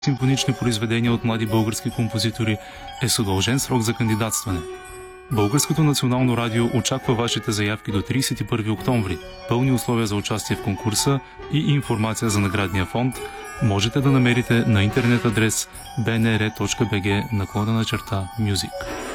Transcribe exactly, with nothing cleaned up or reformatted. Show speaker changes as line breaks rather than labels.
симфонични произведения от млади български композитори е с удължен срок за кандидатстване. Българското национално радио очаква вашите заявки до тридесет и първи октомври. Пълни условия за участие в конкурса и информация за наградния фонд можете да намерите на интернет адрес б н р точка б г наклонена черта music.